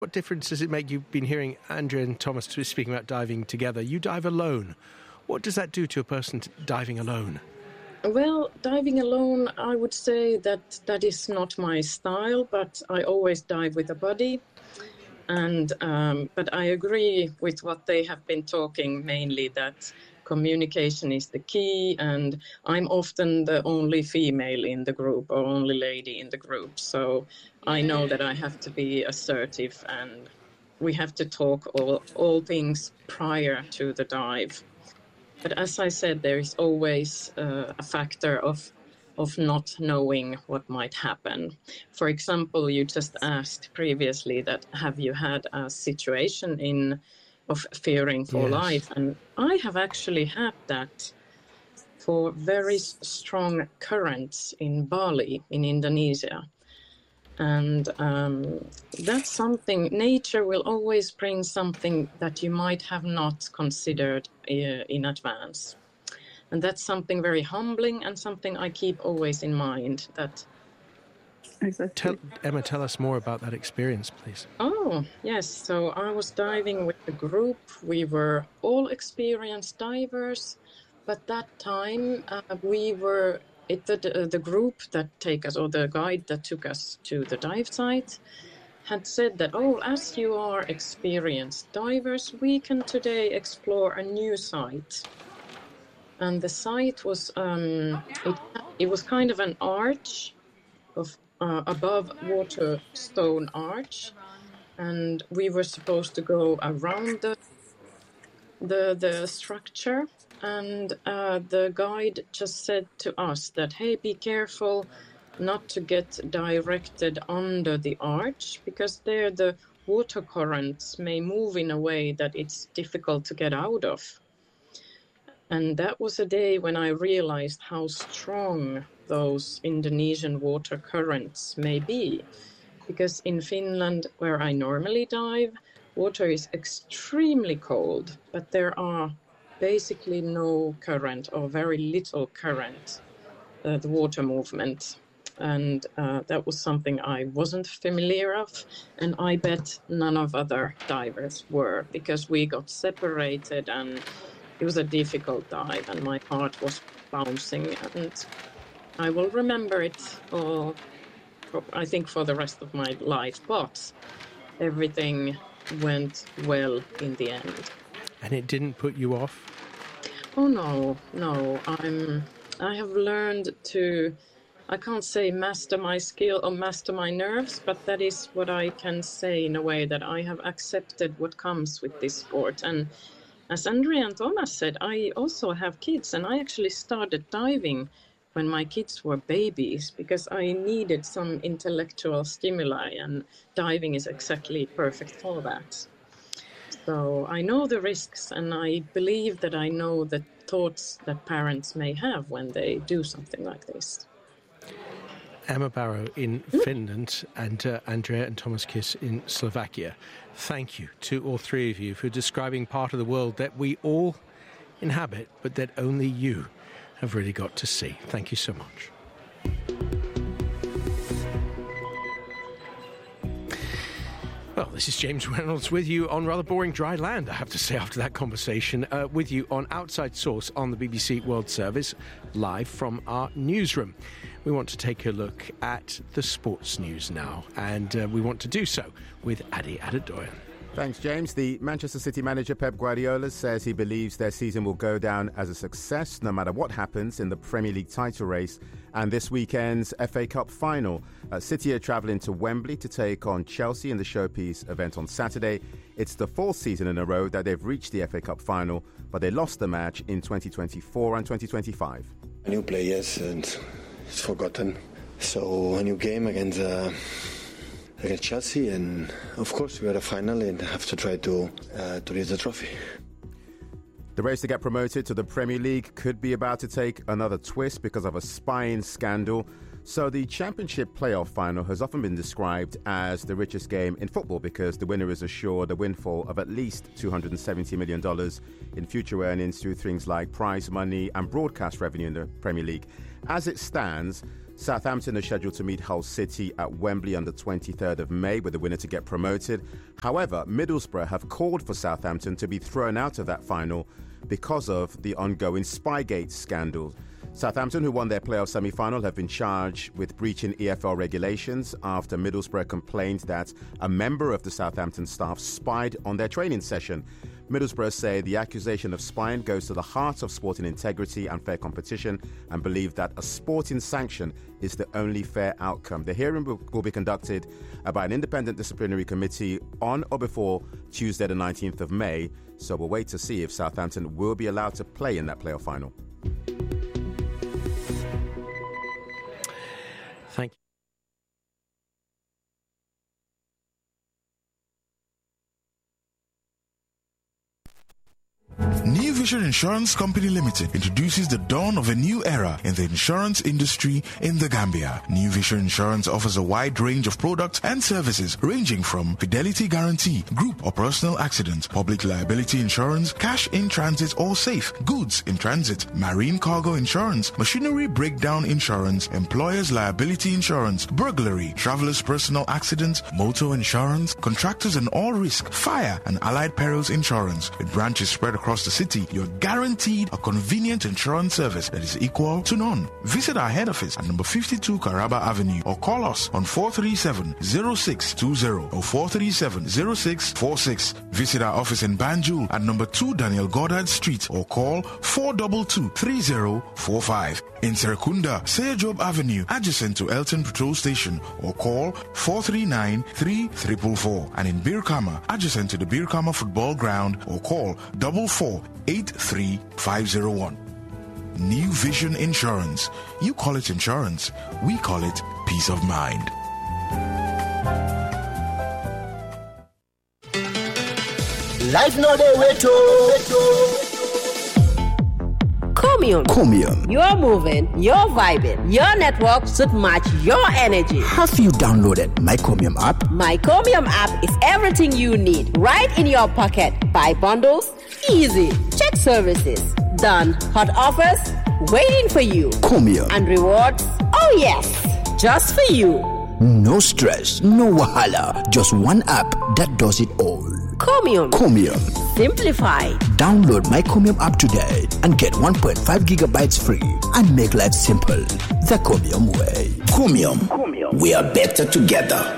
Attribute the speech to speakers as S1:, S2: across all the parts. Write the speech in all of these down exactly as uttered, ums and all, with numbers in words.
S1: What difference does it make? You've been hearing Andrea and Thomas speaking about diving together. You dive alone. What does that do to a person diving alone?
S2: Well, diving alone, I would say that that is not my style, but I always dive with a buddy. And um, but I agree with what they have been talking, mainly that communication is the key, and I'm often the only female in the group or only lady in the group. So I know that I have to be assertive, and we have to talk all, all things prior to the dive. But as I said, there is always uh, a factor of of not knowing what might happen. For example, you just asked previously that have you had a situation in of fearing for
S1: yes.
S2: life? And I have actually had that for very strong currents in Bali, in Indonesia. And um, that's something, nature will always bring something that you might have not considered uh, in advance. And that's something very humbling and something I keep always in mind. That
S1: exactly. Tell, Emma, tell us more about that experience, please.
S2: Oh, yes. So I was diving with a group. We were all experienced divers. But that time uh, we were, it, the, the group that take us, or the guide that took us to the dive site, had said that, oh, as you are experienced divers, we can today explore a new site. And the site was, um, it, it was kind of an arch of uh, above water stone arch. And we were supposed to go around the the, the structure. And uh, the guide just said to us that, hey, be careful not to get directed under the arch, because there the water currents may move in a way that it's difficult to get out of. And that was a day when I realized how strong those Indonesian water currents may be. Because in Finland, where I normally dive, water is extremely cold, but there are basically no current or very little current, uh, the water movement. And uh, that was something I wasn't familiar of. And I bet none of other divers were, because we got separated and it was a difficult dive and my heart was bouncing. And I will remember it, all, I think, for the rest of my life. But everything went well in the end.
S1: And it didn't put you off?
S2: Oh, no, no. I'm, I have learned to, I can't say master my skill or master my nerves, but that is what I can say in a way, that I have accepted what comes with this sport. And as Andrea and Thomas said, I also have kids, and I actually started diving when my kids were babies because I needed some intellectual stimuli, and diving is exactly perfect for that. So I know the risks, and I believe that I know the thoughts that parents may have when they do something like this.
S1: Emma Barrow in mm. Finland and uh, Andrea and Thomas Kiss in Slovakia. Thank you to all three of you for describing part of the world that we all inhabit, but that only you have really got to see. Thank you so much. Well, this is James Reynolds with you on rather boring dry land, I have to say, after that conversation, uh, with you on Outside Source on the B B C World Service, live from our newsroom. We want to take a look at the sports news now, and uh, we want to do so with Adi Adedoyan.
S3: Thanks, James. The Manchester City manager Pep Guardiola says he believes their season will go down as a success no matter what happens in the Premier League title race and this weekend's F A Cup final. Uh, City are travelling to Wembley to take on Chelsea in the showpiece event on Saturday. It's the fourth season in a row that they've reached the F A Cup final, but they lost the match in twenty twenty-four and twenty twenty-five.
S4: A new players and it's forgotten. So a new game against uh, against Chelsea, and of course we are a final and have to try to uh, to raise the trophy.
S3: The race to get promoted to the Premier League could be about to take another twist because of a spying scandal. So the Championship playoff final has often been described as the richest game in football because the winner is assured a windfall of at least two hundred seventy million dollars in future earnings through things like prize money and broadcast revenue in the Premier League. As it stands, Southampton are scheduled to meet Hull City at Wembley on the twenty-third of May, with the winner to get promoted. However, Middlesbrough have called for Southampton to be thrown out of that final because of the ongoing Spygate scandal. Southampton, who won their playoff semi-final, have been charged with breaching E F L regulations after Middlesbrough complained that a member of the Southampton staff spied on their training session. Middlesbrough say the accusation of spying goes to the heart of sporting integrity and fair competition, and believe that a sporting sanction is the only fair outcome. The hearing will be conducted by an independent disciplinary committee on or before Tuesday the nineteenth of May, so we'll wait to see if Southampton will be allowed to play in that playoff final.
S1: Thank you.
S5: New Vision Insurance Company Limited introduces the dawn of a new era in the insurance industry in the Gambia. New Vision Insurance offers a wide range of products and services ranging from fidelity guarantee, group or personal accident, public liability insurance, cash in transit or safe, goods in transit, marine cargo insurance, machinery breakdown insurance, employer's liability insurance, burglary, traveler's personal accident, motor insurance, contractors and all risk, fire and allied perils insurance. With branches spread across the city, you're guaranteed a convenient insurance service that is equal to none. Visit our head office at number fifty-two Caraba Avenue or call us on four three seven, zero six two zero or four three seven, zero six four six. Visit our office in Banjul at number two Daniel Goddard Street or call four two two, three zero four five. In Serekunda, Seyajob Avenue, adjacent to Elton Patrol Station, or call four three nine, three four four four. And in Birkama, adjacent to the Birkama Football Ground, or call four four, eight three five zero one. New Vision Insurance. You call it insurance, we call it peace of mind.
S6: Life no day wait
S7: Comium.
S6: Comium.
S7: You're moving, you're vibing. Your network should match your energy.
S6: Have you downloaded My Comium app?
S7: My Comium app is everything you need right in your pocket. Buy bundles, easy. Check services, done. Hot offers, waiting for you.
S6: Comium.
S7: And rewards, oh yes, just for you.
S6: No stress, no wahala. Just one app that does it all.
S7: Comium.
S6: Comium.
S7: Simplify.
S6: Download My Comium app today and get one point five gigabytes free and make life simple the Comium way. Comium. Comium. We are better together.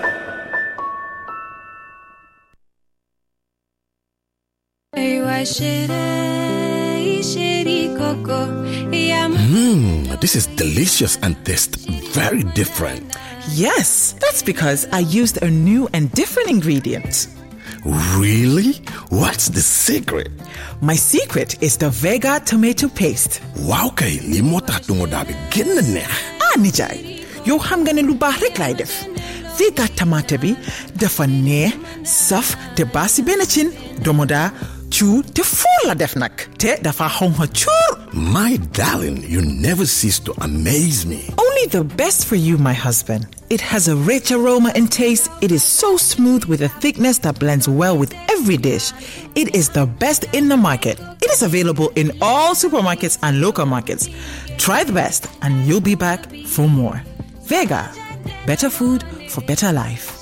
S8: Mmm, this is delicious and tastes very different.
S9: Yes, that's because I used a new and different ingredient.
S8: Really? What's the secret?
S9: My secret is the Vega tomato paste.
S8: Wow, kay limo tatungo dabi ginne.
S9: Ah, nijay. Yo ham gane lu baax rek lay def. Vega tomato bi dafa neex, saf te basi benachin domoda chu te full la def nak. Te dafa xonxa chur.
S8: My darling, you never cease to amaze me.
S9: Only the best for you, my husband. It has a rich aroma and taste. It is so smooth with a thickness that blends well with every dish. It is the best in the market. It is available in all supermarkets and local markets. Try the best and you'll be back for more. Vega, better food for better life.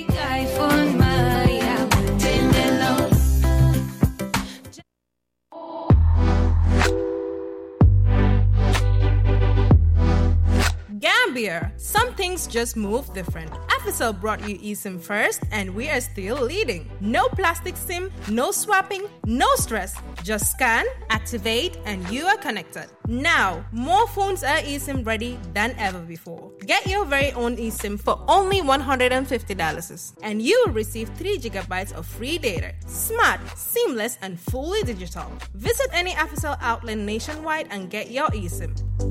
S10: Gambia, some things just move different. Africell brought you eSIM first, and we are still leading. No plastic SIM, no swapping, no stress. Just scan, activate, and you are connected. Now, more phones are eSIM ready than ever before. Get your very own eSIM for only one hundred fifty dollars, and you will receive three gigabytes of free data. Smart, seamless, and fully digital. Visit any Africell outlet nationwide and get your eSIM.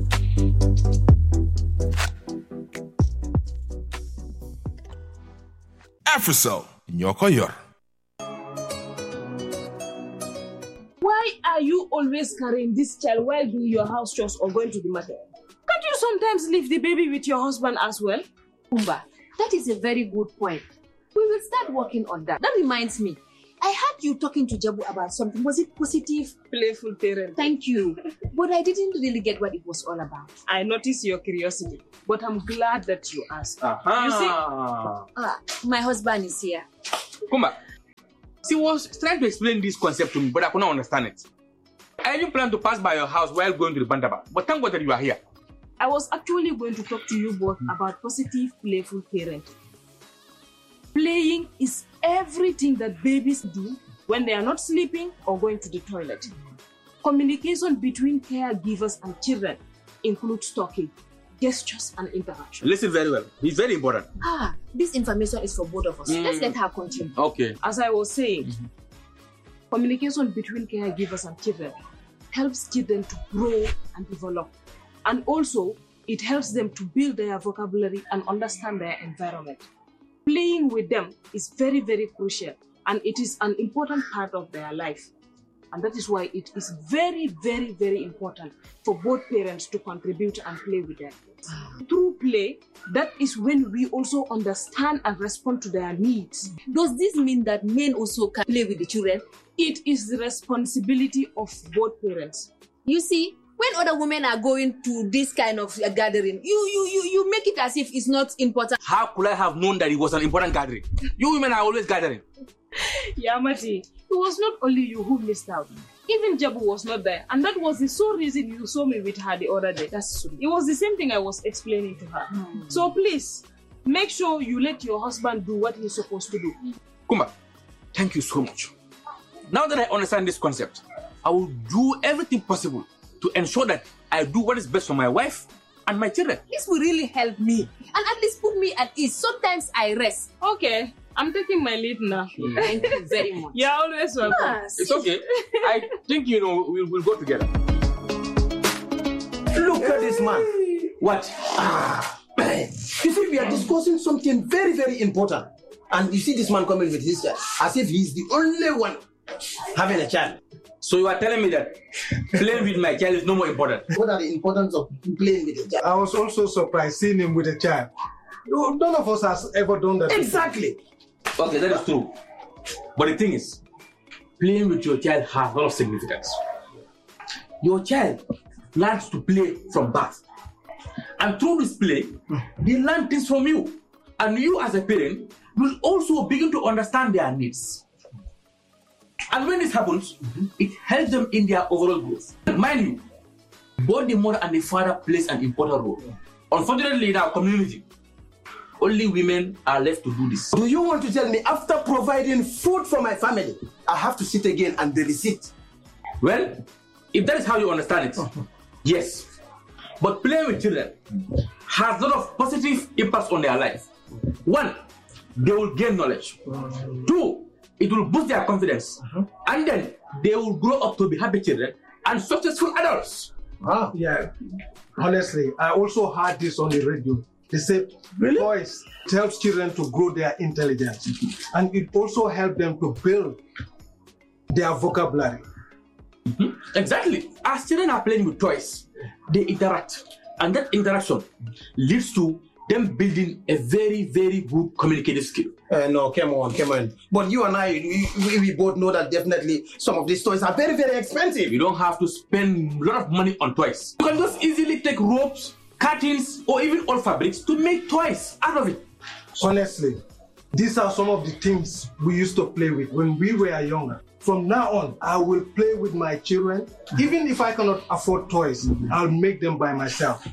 S5: Africell, Nyokoyor.
S11: Why are you always carrying this child while doing your house chores or going to the market? Can't you sometimes leave the baby with your husband as well?
S12: Umba, that is a very good point. We will start working on that. That reminds me,
S11: I heard you talking to Jabu about something. Was it positive?
S12: Playful parent.
S11: Thank you. But I didn't really get what it was all about.
S12: I noticed your curiosity, but I'm glad that you asked.
S13: Uh-huh.
S12: You see?
S11: Ah, my husband is here.
S13: Come back. She was trying to explain this concept to me, but I could not understand it. I didn't plan to pass by your house while going to the Bandaba, but thank God that you are here.
S12: I was actually going to talk to you both about positive, playful parenting. Playing is everything that babies do when they are not sleeping or going to the toilet. Communication between caregivers and children includes talking, gestures, and interaction.
S13: Listen very well. It's very important.
S11: Ah, this information is for both of us.
S13: Mm.
S11: Let's let her continue.
S13: Okay.
S12: As I was saying, mm-hmm. communication between caregivers and children helps children to grow and develop. And also, it helps them to build their vocabulary and understand their environment. Playing with them is very, very crucial, and it is an important part of their life. And that is why it is very, very, very important for both parents to contribute and play with them. Through play, that is when we also understand and respond to their needs.
S11: Does this mean that men also can play with the children?
S12: It is the responsibility of both parents.
S11: You see, when other women are going to this kind of uh, gathering, you, you, you, you make it as if it's not important.
S13: How could I have known that it was an important gathering? You women are always gathering.
S12: Yamati, it was not only you who missed out. Even Jabu was not there. And that was the sole reason you saw me with her the other day. That's true. It was the same thing I was explaining to her. Mm. So please, make sure you let your husband do what he's supposed to do.
S13: Kumba, thank you so much. Now that I understand this concept, I will do everything possible to ensure that I do what is best for my wife and my children.
S11: This will really help me. And at least put me at ease. Sometimes I rest.
S12: Okay. I'm taking my lead now.
S11: Mm. Thank you very much.
S12: You're always welcome.
S11: Yes.
S13: It's okay. I think, you know, we'll, we'll go together.
S14: Look at this man. What? Ah, you see, we are discussing something very, very important. And you see this man coming with his child, as if he's the only one having a child.
S13: So you are telling me that playing with my child is no more important?
S14: What are the importance of playing with a child?
S15: I was also surprised seeing him with a child. None of us has ever done that.
S14: Exactly.
S13: Okay, that is true. But the thing is, playing with your child has a lot of significance. Your child learns to play from birth. And through this play, they learn things from you. And you as a parent will also begin to understand their needs. And when this happens, mm-hmm. it helps them in their overall growth. Mind you, both the mother and the father plays an important role. Unfortunately, in our community, only women are left to do this.
S14: Do you want to tell me after providing food for my family, I have to sit again and babysit?
S13: Well, if that is how you understand it, uh-huh. yes. But playing with children has a lot of positive impacts on their life. One, they will gain knowledge. Uh-huh. Two, it will boost their confidence. Uh-huh. And then they will grow up to be happy children and successful adults.
S15: Ah, yeah. Honestly, I also heard this on the radio. They say really? Voice helps children to grow their intelligence. Mm-hmm. And it also helps them to build their vocabulary.
S13: Mm-hmm. Exactly. As children are playing with toys, they interact. And that interaction leads to them building a very, very good communicative skill.
S14: Uh, no, come on, come on. But you and I, we, we both know that definitely some of these toys are very, very expensive.
S13: You don't have to spend a lot of money on toys. You can just easily take ropes, curtains, or even old fabrics to make toys out of it.
S15: Honestly, these are some of the things we used to play with when we were younger. From now on, I will play with my children. Even if I cannot afford toys, I'll make them by myself.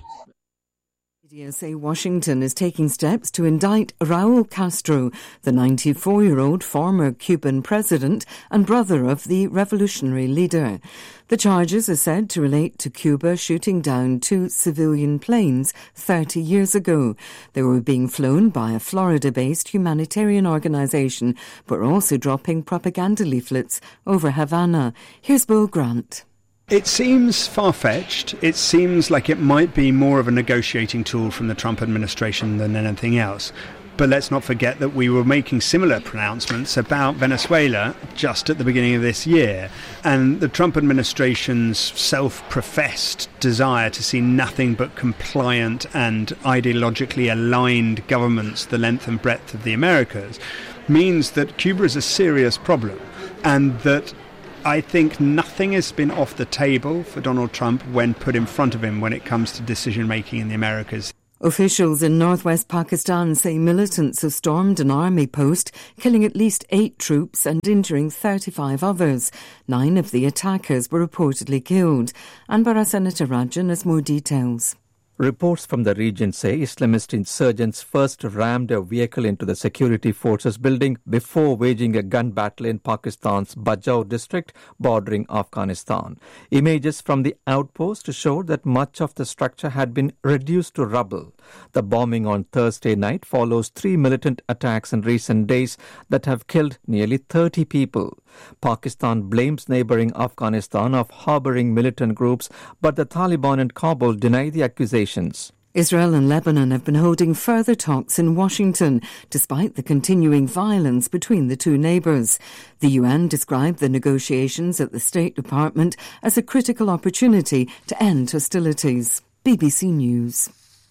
S16: Media say Washington is taking steps to indict Raul Castro, the ninety-four-year-old former Cuban president and brother of the revolutionary leader. The charges are said to relate to Cuba shooting down two civilian planes thirty years ago. They were being flown by a Florida-based humanitarian organization, but were also dropping propaganda leaflets over Havana. Here's Bill Grant.
S17: It seems far-fetched. It seems like it might be more of a negotiating tool from the Trump administration than anything else. But let's not forget that we were making similar pronouncements about Venezuela just at the beginning of this year. And the Trump administration's self-professed desire to see nothing but compliant and ideologically aligned governments the length and breadth of the Americas means that Cuba is a serious problem. and that I think nothing has been off the table for Donald Trump when put in front of him when it comes to decision-making in the Americas.
S16: Officials in northwest Pakistan say militants have stormed an army post, killing at least eight troops and injuring thirty-five others. Nine of the attackers were reportedly killed. Anbara Senator Rajan has more details.
S18: Reports from the region say Islamist insurgents first rammed a vehicle into the security forces building before waging a gun battle in Pakistan's Bajau district bordering Afghanistan. Images from the outpost showed that much of the structure had been reduced to rubble. The bombing on Thursday night follows three militant attacks in recent days that have killed nearly thirty people. Pakistan blames neighbouring Afghanistan of harbouring militant groups, but the Taliban in Kabul deny the accusations.
S16: Israel and Lebanon have been holding further talks in Washington, despite the continuing violence between the two neighbours. The U N described the negotiations at the State Department as a critical opportunity to end hostilities. B B C News.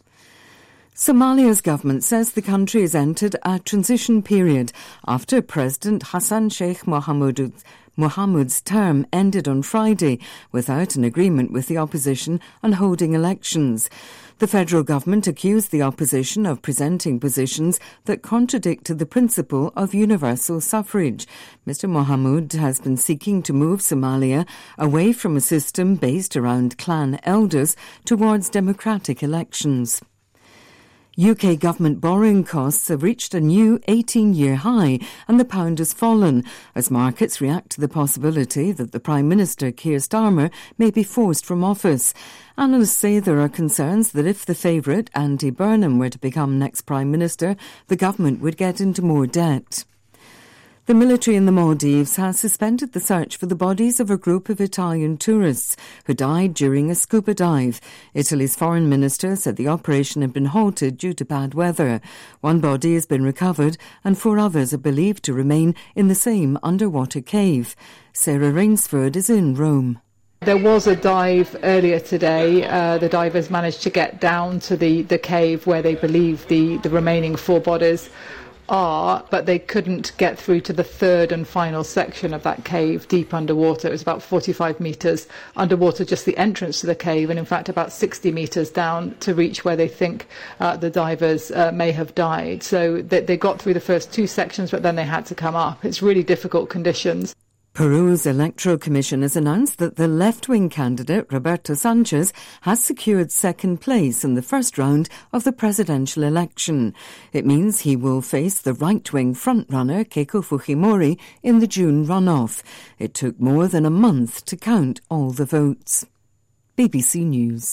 S16: Somalia's government says the country has entered a transition period after President Hassan Sheikh Mohamud Mohamud's term ended on Friday without an agreement with the opposition on holding elections. The federal government accused the opposition of presenting positions that contradicted the principle of universal suffrage. Mister Mohamud has been seeking to move Somalia away from a system based around clan elders towards democratic elections. U K government borrowing costs have reached a new eighteen-year high and the pound has fallen as markets react to the possibility that the Prime Minister, Keir Starmer, may be forced from office. Analysts say there are concerns that if the favourite, Andy Burnham, were to become next Prime Minister, the government would get into more debt. The military in the Maldives has suspended the search for the bodies of a group of Italian tourists who died during a scuba dive. Italy's foreign minister said the operation had been halted due to bad weather. One body has been recovered and four others are believed to remain in the same underwater cave. Sarah Rainsford is in Rome.
S19: There was a dive earlier today. Uh, the divers managed to get down to the, the cave where they believe the, the remaining four bodies are, but they couldn't get through to the third and final section of that cave deep underwater. It was about forty-five metres underwater, just the entrance to the cave, and in fact about sixty metres down to reach where they think uh, the divers uh, may have died. So they, they got through the first two sections, but then they had to come up. It's really difficult conditions.
S16: Peru's Electoral Commission has announced that the left-wing candidate, Roberto Sanchez, has secured second place in the first round of the presidential election. It means he will face the right-wing frontrunner, Keiko Fujimori, in the June runoff. It took more than a month to count all the votes. B B C News.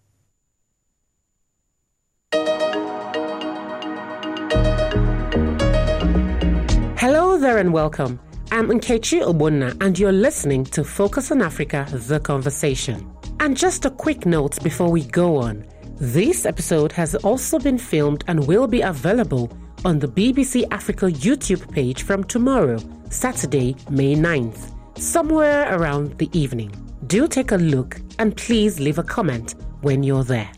S20: Hello there and welcome. I'm Nkechi Obonna and you're listening to Focus on Africa, The Conversation. And just a quick note before we go on. This episode has also been filmed and will be available on the B B C Africa YouTube page from tomorrow, Saturday, May ninth, somewhere around the evening. Do take a look and please leave a comment when you're there.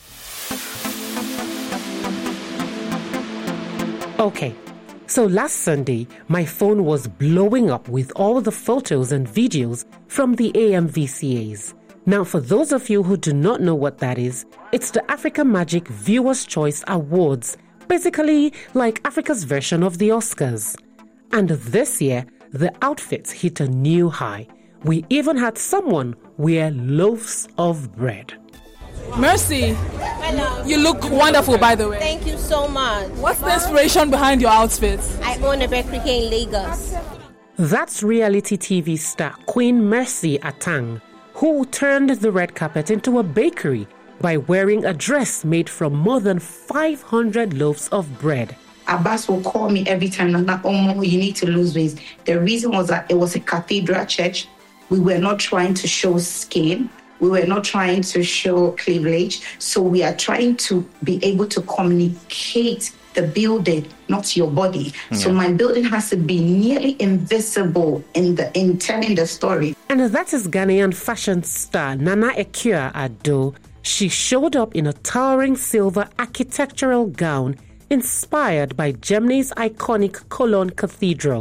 S20: Okay. So last Sunday, my phone was blowing up with all the photos and videos from the A M V C As. Now, for those of you who do not know what that is, it's the Africa Magic Viewers' Choice Awards, basically like Africa's version of the Oscars. And this year, the outfits hit a new high. We even had someone wear loaves of bread.
S21: Mercy,
S22: hello.
S21: You look wonderful, by the way.
S22: Thank you so much.
S21: What's the inspiration behind your outfits?
S22: I own a bakery here in Lagos.
S20: That's reality T V star Queen Mercy Atang, who turned the red carpet into a bakery by wearing a dress made from more than five hundred loaves of bread.
S23: Abbas will call me every time, Nana, oh, you need to lose weight. The reason was that it was a cathedral church. We were not trying to show skin. We were not trying to show cleavage. So we are trying to be able to communicate the building, not your body. Yeah. So my building has to be nearly invisible in the in telling the story.
S20: And that is Ghanaian fashion star Nana Ekua Ado. She showed up in a towering silver architectural gown inspired by Germany's iconic Cologne Cathedral,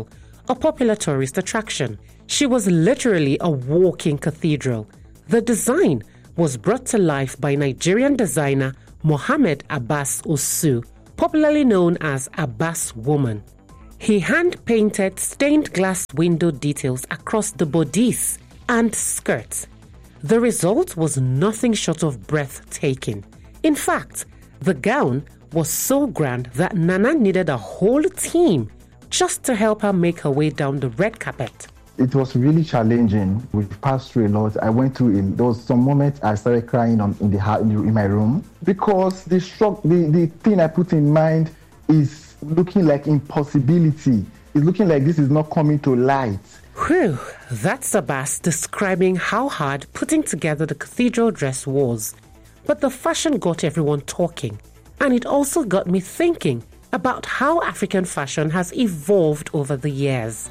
S20: a popular tourist attraction. She was literally a walking cathedral. The design was brought to life by Nigerian designer Mohammed Abbas Osu, popularly known as Abbas Woman. He hand-painted stained glass window details across the bodice and skirts. The result was nothing short of breathtaking. In fact, the gown was so grand that Nana needed a whole team just to help her make her way down the red carpet.
S2: It was really challenging. We passed through a lot. I went through it. There was some moments I started crying on, in, the, in my room because the, shock, the, the thing I put in mind is looking like impossibility. It's looking like this is not coming to light.
S20: Whew, that's Abbas describing how hard putting together the cathedral dress was. But the fashion got everyone talking, and it also got me thinking about how African fashion has evolved over the years.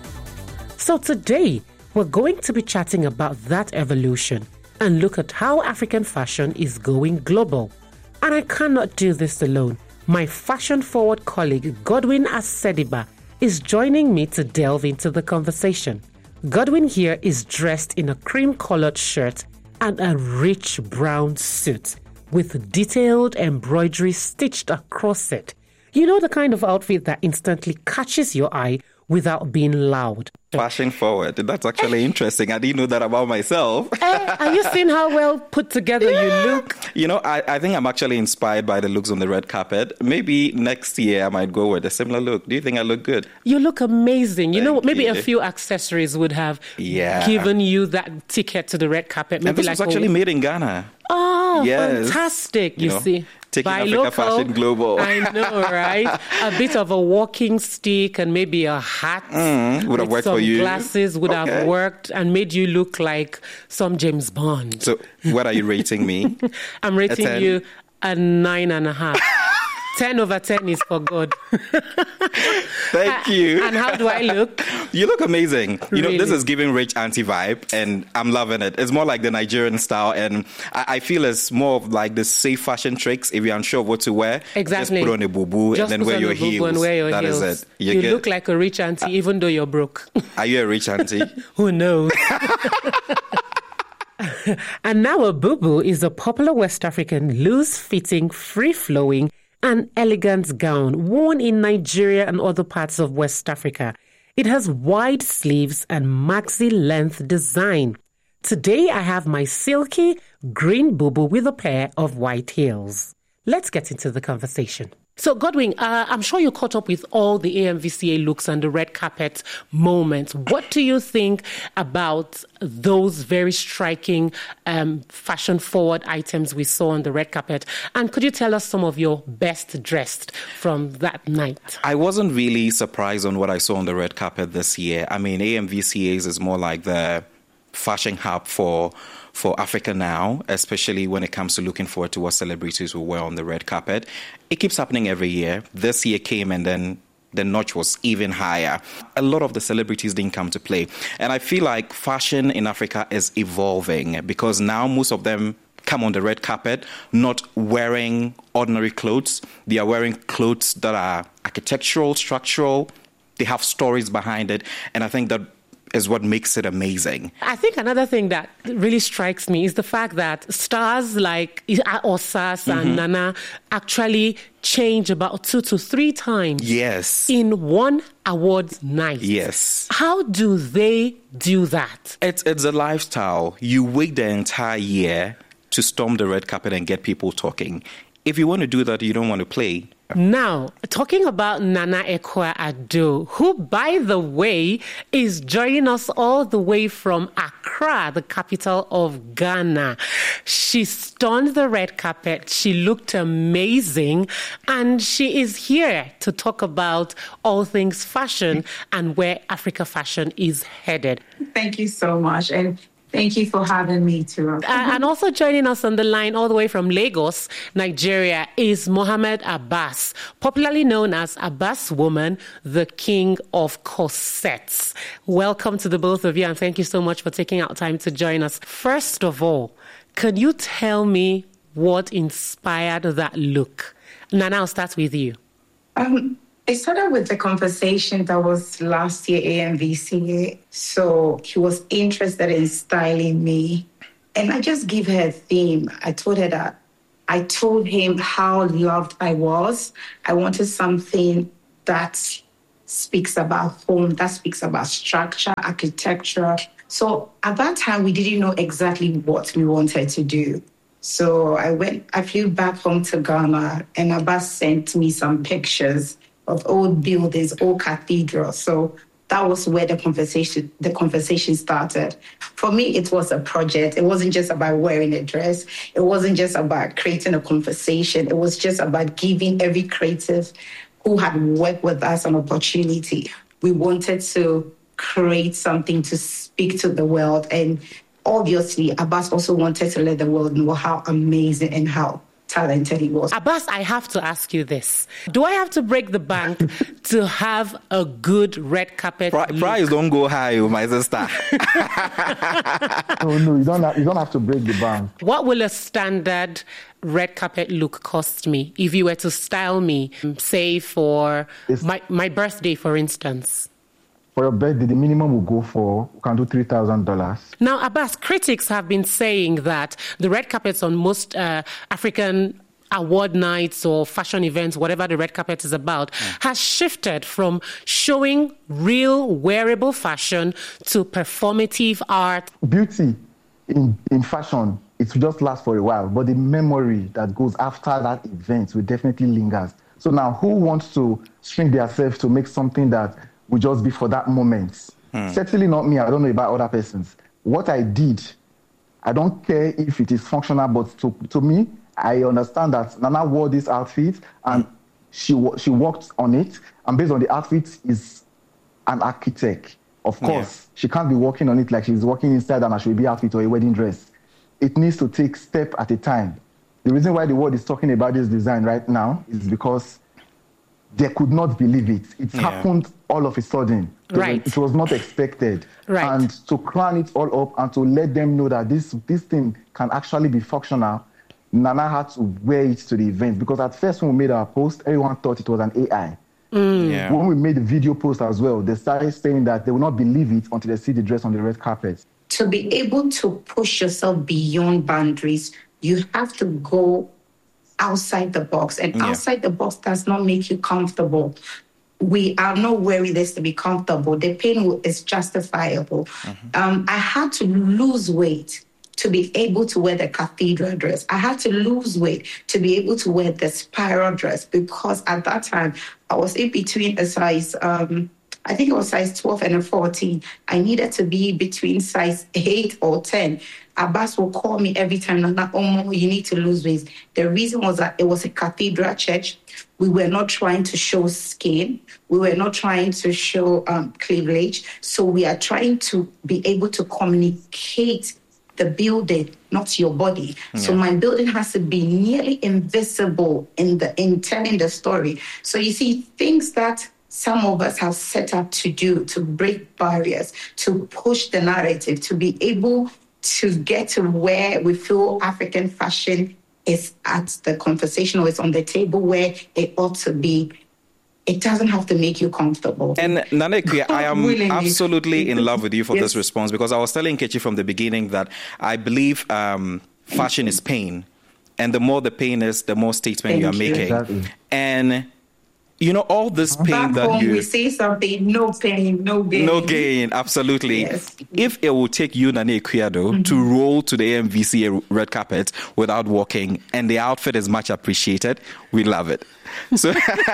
S20: So today, we're going to be chatting about that evolution and look at how African fashion is going global. And I cannot do this alone. My fashion-forward colleague Godwin Asediba is joining me to delve into the conversation. Godwin here is dressed in a cream-colored shirt and a rich brown suit with detailed embroidery stitched across it. You know, the kind of outfit that instantly catches your eye without being loud.
S3: Fashion forward. That's actually interesting. I didn't know that about myself.
S20: uh, are you seeing how well put together yeah. you look?
S3: You know, I, I think I'm actually inspired by the looks on the red carpet. Maybe next year I might go with a similar look. Do you think I look good?
S20: You look amazing. You
S3: Thank
S20: know, maybe
S3: you.
S20: a few accessories would have
S3: yeah.
S20: given you that ticket to the red carpet. Maybe
S3: and this
S20: like
S3: was actually
S20: a...
S3: made in Ghana.
S20: Oh,
S3: yes.
S20: fantastic. You,
S3: you know,
S20: see.
S3: Taking
S20: By
S3: Africa
S20: local,
S3: fashion global.
S20: I know, right? A bit of a walking stick and maybe a hat
S3: mm, would have worked
S20: some
S3: for you.
S20: Glasses would
S3: okay.
S20: have worked and made you look like some James Bond.
S3: So, what are you rating me?
S20: I'm rating you a nine and a half. ten over ten is for God.
S3: Thank you.
S20: And how do I look?
S3: You look amazing. You
S20: Really?
S3: know, this is giving rich auntie vibe, and I'm loving it. It's more like the Nigerian style, and I, I feel it's more of like the safe fashion tricks. If you're unsure of what to wear,
S20: exactly.
S3: just put on a boo-boo
S20: Just
S3: and then
S20: put
S3: wear
S20: on
S3: your
S20: a boo-boo
S3: heels.
S20: and wear your
S3: that
S20: heels.
S3: is it. You're
S20: you
S3: good.
S20: look like a rich auntie, even though you're broke.
S3: Are you a rich auntie?
S20: Who knows? And now a boo-boo is a popular West African loose-fitting, free-flowing, and elegant gown worn in Nigeria and other parts of West Africa. It has wide sleeves and maxi-length design. Today I have my silky green boo-boo with a pair of white heels. Let's get into the conversation. So, Godwin, uh, I'm sure you caught up with all the A M V C A looks and the red carpet moments. What do you think about those very striking um, fashion-forward items we saw on the red carpet? And could you tell us some of your best dressed from that night?
S3: I wasn't really surprised on what I saw on the red carpet this year. I mean, A M V C As is more like the fashion hub for for Africa now, especially when it comes to looking forward to what celebrities will wear on the red carpet. It keeps happening every year. This year came and then the notch was even higher. A lot of the celebrities didn't come to play. And I feel like fashion in Africa is evolving because now most of them come on the red carpet not wearing ordinary clothes. They are wearing clothes that are architectural, structural. They have stories behind it. And I think that is what makes it amazing.
S20: I think another thing that really strikes me is the fact that stars like Osas and mm-hmm. Nana actually change about two to three times
S3: yes.
S20: in one awards night.
S3: Yes.
S20: How do they do that?
S3: It's, it's a lifestyle. You wait the entire year to storm the red carpet and get people talking. If you want to do that, you don't want to play.
S20: Now, talking about Nana Akua-Addo, who, by the way, is joining us all the way from Accra, the capital of Ghana. She stunned the red carpet. She looked amazing. And she is here to talk about all things fashion and where Africa fashion is headed.
S23: Thank you so much. And thank you for having me, too.
S20: Uh, and also joining us on the line all the way from Lagos, Nigeria, is Mohammed Abbas, popularly known as Abbas Woman, the king of corsets. Welcome to the both of you, and thank you so much for taking out time to join us. First of all, can you tell me what inspired that look? Nana, I'll start with you.
S23: Um, It started with the conversation that was last year A M V C A. So he was interested in styling me. And I just gave her a theme. I told her that I told him how loved I was. I wanted something that speaks about home, that speaks about structure, architecture. So at that time, we didn't know exactly what we wanted to do. So I went, I flew back home to Ghana, and Abbas sent me some pictures of old buildings, old cathedrals. So that was where the conversation the conversation started. For me, it was a project. It wasn't just about wearing a dress. It wasn't just about creating a conversation. It was just about giving every creative who had worked with us an opportunity. We wanted to create something to speak to the world. And obviously, Abbas also wanted to let the world know how amazing and how talented he was.
S20: Abbas, I have to ask you this. Do I have to break the bank to have a good red carpet
S3: Pri-
S20: look?
S3: Price don't go high, my sister.
S2: Oh, no, you don't have, you don't have to break the bank.
S20: What will a standard red carpet look cost me if you were to style me, say for my, my birthday, for instance?
S2: For your birthday, the minimum will go for, we can do three thousand dollars.
S20: Now, Abbas, critics have been saying that the red carpets on most uh, African award nights or fashion events, whatever the red carpet is about, mm. has shifted from showing real wearable fashion to performative art.
S2: Beauty in, in fashion, it will just last for a while, but the memory that goes after that event will definitely linger. So now, who wants to shrink themselves to make something that will just be for that moment? Hmm. Certainly not me. I don't know about other persons. What I did, I don't care if it is functional, but to, to me, I understand that Nana wore this outfit and she she worked on it. And based on the outfit, is an architect. Of course, yeah. She can't be working on it like she's working inside an Ashwebi outfit or a wedding dress. It needs to take step at a time. The reason why the world is talking about this design right now is because they could not believe it. It yeah. happened all of a sudden.
S20: Right.
S2: It was not expected.
S20: Right.
S2: And to crown it all up and to let them know that this, this thing can actually be functional, Nana had to wear it to the event. Because at first when we made our post, everyone thought it was an A I.
S20: Mm.
S3: Yeah.
S2: When we made the video post as well, they started saying that they will not believe it until they see the dress on the red carpet.
S23: To be able to push yourself beyond boundaries, you have to go outside the box. And yeah. outside the box does not make you comfortable. We are not wearing this to be comfortable. The pain is justifiable. Mm-hmm. Um, I had to lose weight to be able to wear the cathedral dress. I had to lose weight to be able to wear the spiral dress, because at that time I was in between a size, um, I think it was size twelve and a fourteen. I needed to be between size eight or ten. Abbas will call me every time, Nana, oh, you need to lose weight. The reason was that it was a cathedral church. We were not trying to show skin. We were not trying to show um, cleavage. So we are trying to be able to communicate the building, not your body. Yeah. So my building has to be nearly invisible in the in telling the story. So you see, things that some of us have set up to do, to break barriers, to push the narrative, to be able to get to where we feel African fashion is at the conversation or it's on the table where it ought to be. It doesn't have to make you comfortable.
S3: And Nana Ekuya, I am absolutely in love with you for yes. this response, because I was telling Nkechi from the beginning that I believe um, fashion is pain. And the more the pain is, the more statement Thank you are making. Exactly. And you know, all this pain
S23: Back
S3: that
S23: home,
S3: you...
S23: we say something, no pain, no gain.
S3: No gain, absolutely.
S23: Yes.
S3: If it will take you, Nana Ekuya, though, mm-hmm. to roll to the A M V C A red carpet without walking, and the outfit is much appreciated, we love it. So,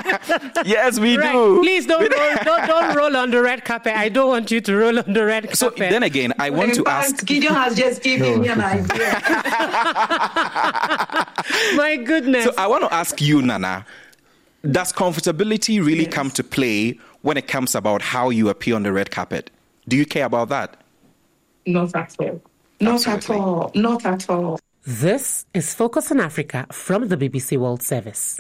S3: yes, we
S20: right.
S3: do.
S20: Please don't roll, don't, don't roll on the red carpet. I don't want you to roll on the red carpet.
S3: So then again, I want to ask...
S23: Gideon has just given no. me an idea.
S20: My goodness.
S3: So I want to ask you, Nana, does comfortability really yes. come to play when it comes about how you appear on the red carpet? Do you care about that?
S23: Not at all. Not Absolutely. at all. Not at all.
S20: This is Focus on Africa from the B B C World Service.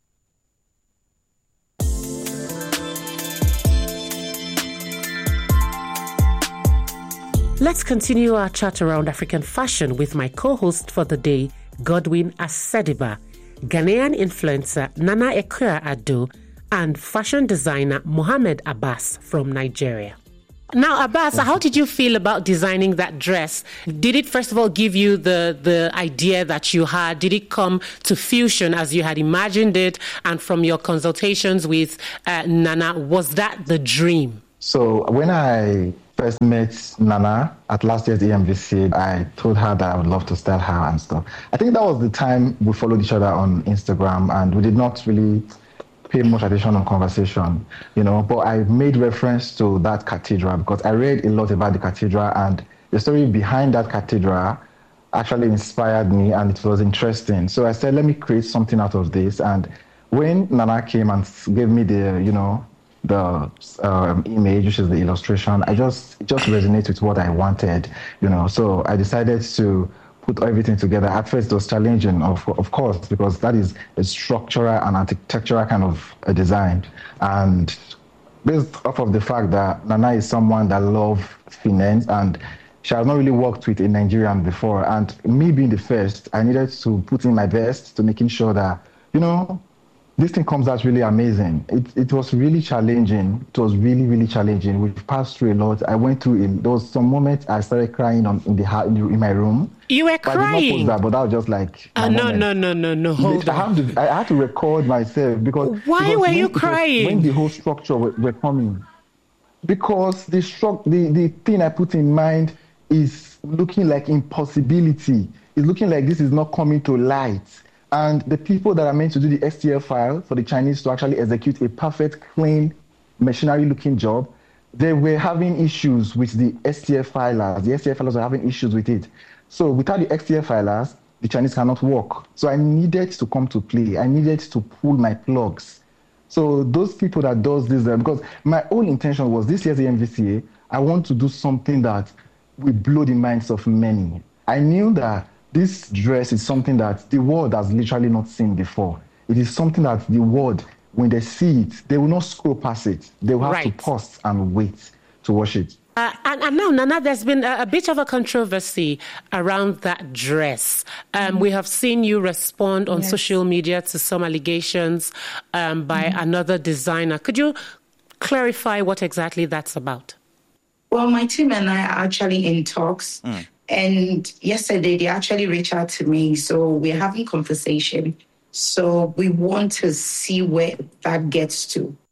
S20: Let's continue our chat around African fashion with my co-host for the day, Godwin Asediba, Ghanaian influencer Nana Ekuya Addo, and fashion designer Mohammed Abbas from Nigeria. Now, Abbas, how did you feel about designing that dress? Did it, first of all, give you the, the idea that you had? Did it come to fruition as you had imagined it? And from your consultations with uh, Nana, was that the dream?
S2: So when I first met Nana at last year's A M V C A, I told her that I would love to style her and stuff. I think that was the time we followed each other on Instagram, and we did not really pay much attention on conversation, you know, but I made reference to that cathedral because I read a lot about the cathedral, and the story behind that cathedral actually inspired me, and it was interesting. So I said, let me create something out of this. And when Nana came and gave me the, you know, the um, image, which is the illustration, I just, it just resonates with what I wanted, you know, so I decided to put everything together. At first, it was challenging, of, of course, because that is a structural and architectural kind of a design. And based off of the fact that Nana is someone that loves finance, and she has not really worked with a Nigerian before. And me being the first, I needed to put in my best to making sure that, you know, this thing comes out really amazing. It it was really challenging. It was really, really challenging. We passed through a lot. I went through, in, there was some moments I started crying on, in, the, in, the, in my room.
S20: You were
S2: but
S20: crying?
S2: I did not post that, but that was just like...
S20: Uh, no, no, no, no, no, hold
S2: I
S20: on.
S2: have to, I had to record myself because...
S20: Why
S2: because
S20: were
S2: when,
S20: you
S2: because
S20: crying?
S2: When the whole structure were, were coming. Because the, stru- the, the thing I put in mind is looking like impossibility. It's looking like this is not coming to light. And the people that are meant to do the S T L file for the Chinese to actually execute a perfect, clean, machinery-looking job, they were having issues with the S T L filers. The S T L filers were having issues with it. So without the S T L filers, the Chinese cannot work. So I needed to come to play. I needed to pull my plugs. So those people that does this, because my whole intention was this year's A M V C A, I want to do something that will blow the minds of many. I knew that this dress is something that the world has literally not seen before. It is something that the world, when they see it, they will not scroll past it. They will have
S20: Right.
S2: to pause and wait to watch it.
S20: Uh, and, and now, Nana, there's been a, a bit of a controversy around that dress. Um, we have seen you respond on
S19: Yes.
S20: social media to some allegations um, by another designer. Could you clarify what exactly that's about?
S23: Well, my team and I are actually in talks. And yesterday, they actually reached out to me. So we're having conversation. So we want to see where that gets to.